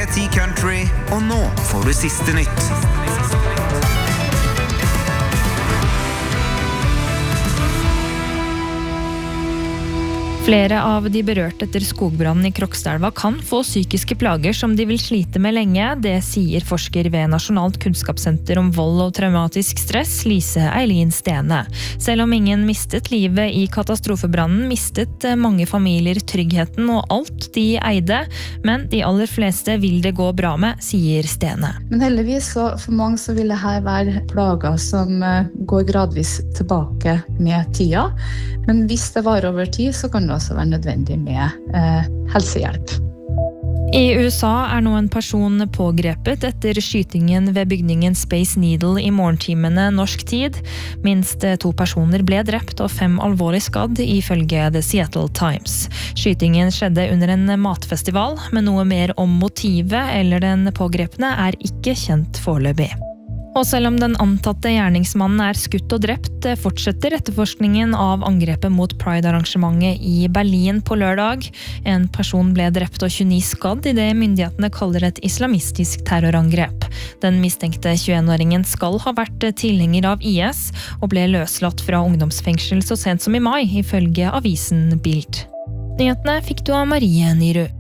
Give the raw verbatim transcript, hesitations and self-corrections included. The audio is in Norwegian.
P ti Country, og nå får du siste nytt. Flere av de berørt etter skogbrannen i Krokstadelva kan få psykiske plager som de vil slite med lenge. Det sier forsker ved Nasjonalt kunnskapssenter om vold og traumatisk stress, Lise Eileen Stene. Selv om ingen mistet livet i katastrofebrannen, mistet mange familier tryggheten og alt de eide, men de aller fleste vil det gå bra med, sier Stene. Men heldigvis så for mange så vil det her være plager som går gradvis tilbake med tida. Men hvis det varer over tid, så kan det også være nødvendig med eh, helsehjelp. I U S A er nå en person pågrepet etter skytingen ved bygningen Space Needle i morgentimene norsk tid. Minst to personer ble drept og fem alvorlig skadd, ifølge The Seattle Times. Skytingen skjedde under en matfestival, men noe mer om motivet eller den pågrepne er ikke kjent foreløpig. Og selv om den antatte gjerningsmannen er skutt og drept, fortsetter etterforskningen av angrepet mot Pride-arrangementet i Berlin på lørdag. En person ble drept og tjueni skadd i det myndighetene kaller et islamistisk terrorangrep. Den mistenkte tjueen-åringen skal ha vært tilhenger av I S og ble løslatt fra ungdomsfengsel så sent som i mai, ifølge avisen Bild. Nyhetene fikk du av Marie Nyrud.